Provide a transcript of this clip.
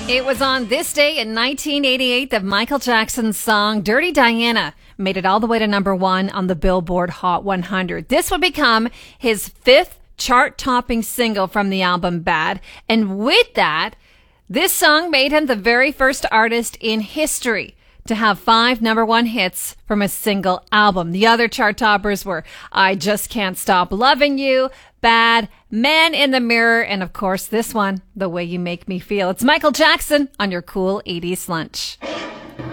It was on this day in 1988 that Michael Jackson's song Dirty Diana made it all the way to number one on the Billboard Hot 100. This would become his fifth chart-topping single from the album Bad. And with that, this song made him the very first artist in history to have 5 number one hits from a single album. The other chart toppers were I Just Can't Stop Loving You, Bad, Man in the Mirror, and of course this one, The Way You Make Me Feel. It's Michael Jackson on your Cool 80s Lunch.